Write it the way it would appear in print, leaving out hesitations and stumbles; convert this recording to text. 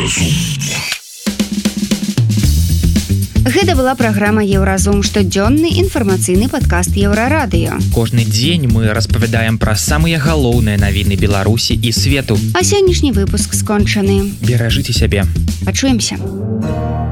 Еўразум. Гэта была праграма «Еўразум», штодзённы інфармацыйны падкаст Еўрарадыё. Кожны дзень мы распавядаем пра самыя галоўныя навіны Беларусі і свету. А сённяшні выпуск скончаны. Беражыце сябе. Пачуемся.